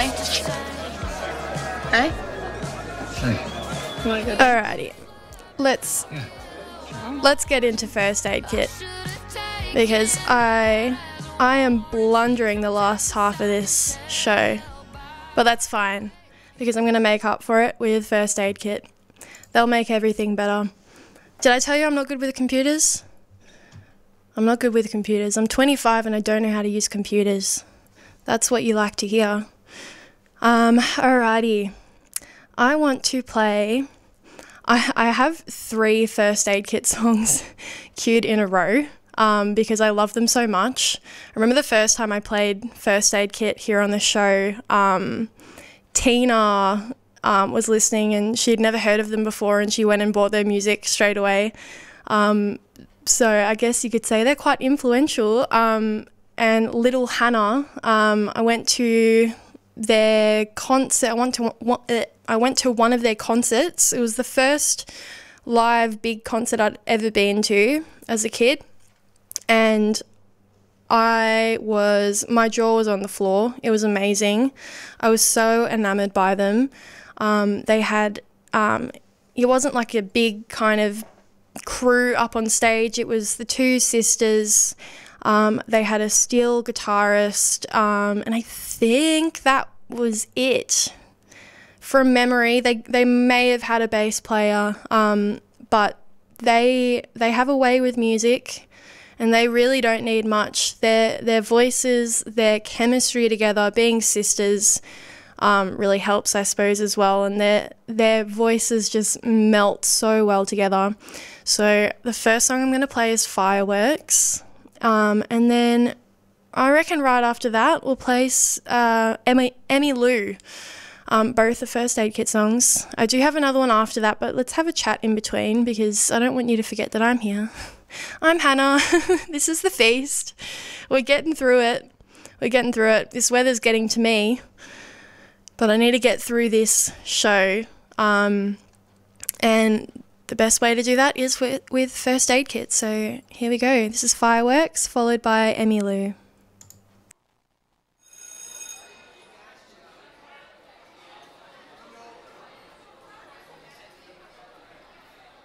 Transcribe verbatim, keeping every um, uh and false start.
Hey? Hey? Hey. Alrighty, let's let's get into First Aid Kit, because I I am blundering the last half of this show, but that's fine because I'm going to make up for it with First Aid Kit. They'll make everything better. Did I tell you I'm not good with computers? I'm not good with computers. I'm twenty-five and I don't know how to use computers. That's what you like to hear. Um, alrighty. I want to play... I, I have three First Aid Kit songs queued in a row um, because I love them so much. I remember the first time I played First Aid Kit here on the show, um, Tina um, was listening and she'd never heard of them before and she went and bought their music straight away. Um, so I guess you could say they're quite influential. Um, and Little Hannah, um, I went to their concert. I went to one, I went to one of their concerts. It was the first live big concert I'd ever been to as a kid, and I was my jaw was on the floor. It was amazing. I was so enamored by them. Um, they had um, it wasn't like a big kind of crew up on stage. It was the two sisters. Um, they had a steel guitarist, um, and I think that was it. From memory, they they may have had a bass player, um, but they they have a way with music, and they really don't need much. Their their voices, their chemistry together, being sisters, um, really helps, I suppose, as well. And their their voices just melt so well together. So the first song I'm going to play is Fireworks. Um, and then I reckon right after that we'll play uh, Emmy, Emmy Lou, um, both the First Aid Kit songs. I do have another one after that, but let's have a chat in between because I don't want you to forget that I'm here. I'm Hannah. This is The Feast. We're getting through it. We're getting through it. This weather's getting to me, but I need to get through this show. Um, and the best way to do that is with, with First Aid Kit. So here we go. This is Fireworks, followed by Emmy Lou.